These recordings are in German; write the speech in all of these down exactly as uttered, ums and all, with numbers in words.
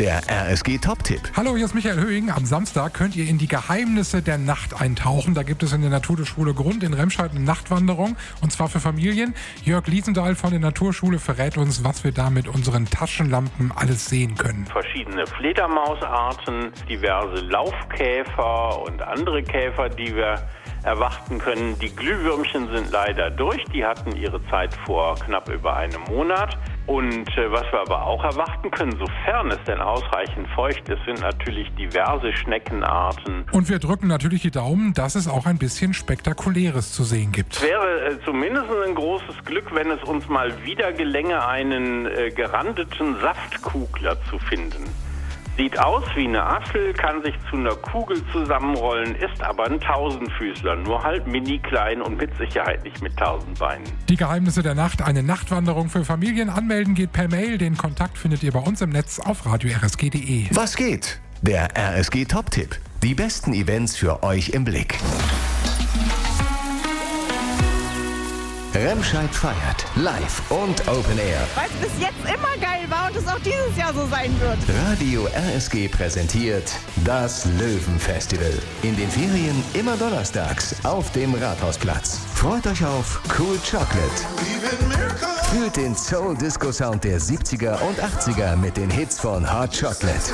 der R S G-Top-Tipp. Hallo, hier ist Michael Höhing. Am Samstag könnt ihr in die Geheimnisse der Nacht eintauchen. Da gibt es in der Naturschule Grund in Remscheid eine Nachtwanderung, und zwar für Familien. Jörg Liesendahl von der Naturschule verrät uns, was wir da mit unseren Taschenlampen alles sehen können. Verschiedene Fledermausarten, diverse Laufkäfer und andere Käfer, die wir erwarten können. Die Glühwürmchen sind leider durch. Die hatten ihre Zeit vor knapp über einem Monat. Und äh, was wir aber auch erwarten können, sofern es denn ausreichend feucht ist, sind natürlich diverse Schneckenarten. Und wir drücken natürlich die Daumen, dass es auch ein bisschen Spektakuläres zu sehen gibt. Es wäre äh, zumindest ein großes Glück, wenn es uns mal wieder gelänge, einen äh, gerandeten Saftkugler zu finden. Sieht aus wie eine Assel, kann sich zu einer Kugel zusammenrollen, ist aber ein Tausendfüßler, nur halt mini klein und mit Sicherheit nicht mit tausend Beinen. Die Geheimnisse der Nacht, eine Nachtwanderung für Familien. Anmelden geht per Mail. Den Kontakt findet ihr bei uns im Netz auf radio r s g punkt d e. Was geht? Der R S G-Top-Tipp. Die besten Events für euch im Blick. Remscheid feiert live und Open Air. Weil es bis jetzt immer geil war und es auch dieses Jahr so sein wird. Radio R S G präsentiert das Löwenfestival. In den Ferien immer donnerstags auf dem Rathausplatz. Freut euch auf Cool Chocolate. Fühlt den Soul-Disco-Sound der siebziger und achtziger mit den Hits von Hot Chocolate.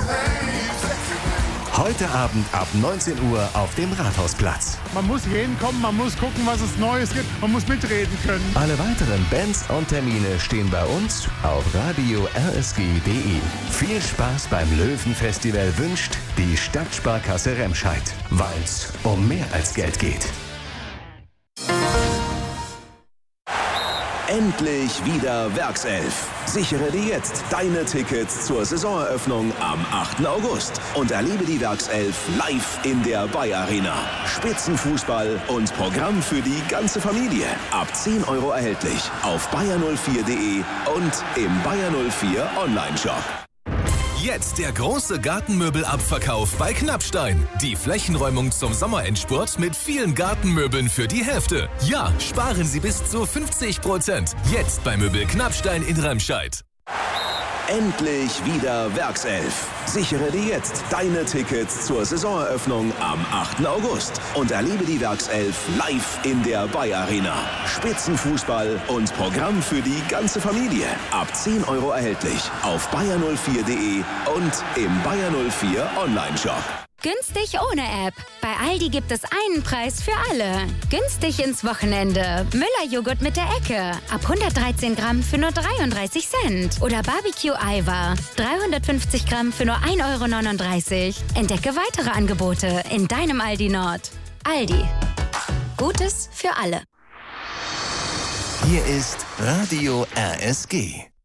Heute Abend ab neunzehn Uhr auf dem Rathausplatz. Man muss hinkommen, man muss gucken, was es Neues gibt, man muss mitreden können. Alle weiteren Bands und Termine stehen bei uns auf radio r s g punkt d e. Viel Spaß beim Löwenfestival wünscht die Stadtsparkasse Remscheid, weil's um mehr als Geld geht. Endlich wieder Werkself. Sichere dir jetzt deine Tickets zur Saisoneröffnung am achten August und erlebe die Werkself live in der Bayer Arena. Spitzenfußball und Programm für die ganze Familie. Ab zehn Euro erhältlich auf bayer null vier punkt d e und im Bayer null vier Online-Shop. Jetzt der große Gartenmöbelabverkauf bei Knappstein. Die Flächenräumung zum Sommerendspurt mit vielen Gartenmöbeln für die Hälfte. Ja, sparen Sie bis zu fünfzig Prozent. Jetzt bei Möbel Knappstein in Remscheid. Endlich wieder Werkself. Sichere dir jetzt deine Tickets zur Saisoneröffnung am achten August und erlebe die Werkself live in der Bayer Arena. Spitzenfußball und Programm für die ganze Familie. Ab zehn Euro erhältlich auf bayer null vier punkt d e und im Bayer null vier Online-Shop. Günstig ohne App. Bei Aldi gibt es einen Preis für alle. Günstig ins Wochenende. Müller-Joghurt mit der Ecke. Ab hundertdreizehn Gramm für nur dreiunddreißig Cent. Oder Barbecue-Eiweiß. dreihundertfünfzig Gramm für nur ein Euro neununddreißig. Entdecke weitere Angebote in deinem Aldi Nord. Aldi. Gutes für alle. Hier ist Radio R S G.